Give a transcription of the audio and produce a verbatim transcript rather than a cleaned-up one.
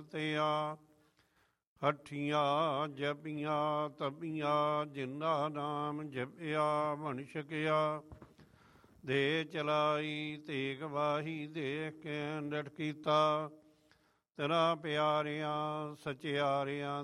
ਭੁਗਤਿਆ। ਹੱਠੀਆਂ ਜਪੀਆਂ ਤਪੀਆਂ ਜਿੰਦਾ ਨਾਮ ਜਪਿਆ ਬਣ ਛਕਿਆ। ਦੇ ਚਲਾਈ ਤੇਗ ਵਾਹੀ ਦੇਖ ਕੇ ਡਟ ਕੀਤਾ। ਤੇਰਾ ਪਿਆਰਿਆਂ ਸਚਿਆਰਿਆਂ